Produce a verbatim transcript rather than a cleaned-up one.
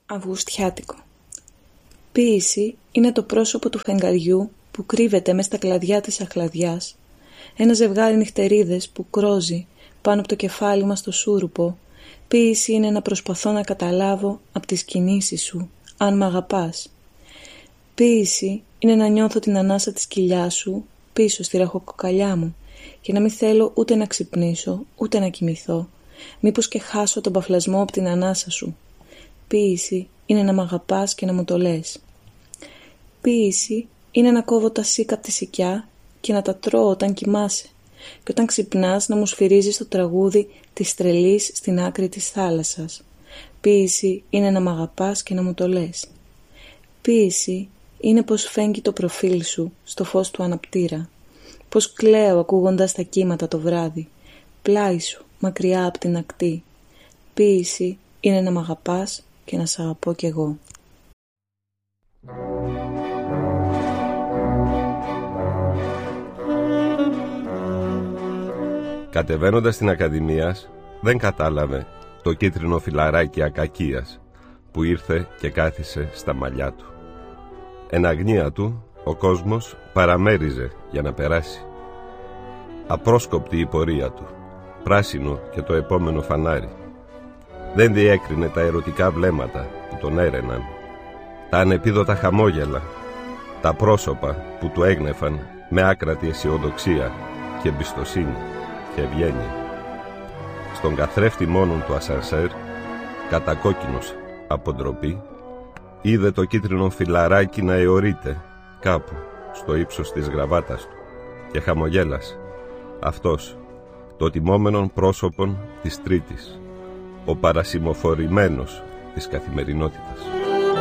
Αυγουστιάτικο. Ποίηση είναι το πρόσωπο του φεγγαριού που κρύβεται μες στα κλαδιά της αχλαδιάς, ένα ζευγάρι νυχτερίδες που κρόζει πάνω από το κεφάλι μας στο σούρουπο. Ποίηση είναι να προσπαθώ να καταλάβω από τις κινήσεις σου αν μ' αγαπάς. Ποίηση είναι να νιώθω την ανάσα της κοιλιάς σου πίσω στη ραχοκοκαλιά μου και να μην θέλω ούτε να ξυπνήσω ούτε να κοιμηθώ, μήπως και χάσω τον παφλασμό από την ανάσα σου. Ποίηση είναι να μ' αγαπάς και να μου το λες. Ποίηση είναι να κόβω τα σίκα από τη σικιά και να τα τρώω όταν κοιμάσαι και όταν ξυπνάς να μου σφυρίζεις το τραγούδι της τρελής στην άκρη της θάλασσας. Ποίηση είναι να μ' αγαπάς και να μου το λες. Ποίηση είναι πως φέγγει το προφίλ σου στο φως του αναπτήρα, πως κλαίω ακούγοντας τα κύματα το βράδυ, πλάι σου μακριά από την ακτή. Ποίηση είναι να μ' αγαπάς και να σ' αγαπώ κι εγώ. Κατεβαίνοντας στην Ακαδημίας, δεν κατάλαβε το κίτρινο φιλαράκι ακακίας που ήρθε και κάθισε στα μαλλιά του. Εν αγνία του, ο κόσμος παραμέριζε για να περάσει. Απρόσκοπτη η πορεία του, πράσινο και το επόμενο φανάρι. Δεν διέκρινε τα ερωτικά βλέμματα που τον έρεναν, τα ανεπίδοτα χαμόγελα, τα πρόσωπα που του έγνεφαν με άκρατη αισιοδοξία και εμπιστοσύνη και ευγένεια. Στον καθρέφτη μόνον του ασανσέρ, κατακόκκινος από ντροπή, είδε το κίτρινο φιλαράκι να αιωρείται κάπου στο ύψος της γραβάτας του και χαμογέλασε. Αυτός, το τιμόμενον πρόσωπον της Τρίτης, ο παρασημοφορημένος της καθημερινότητας.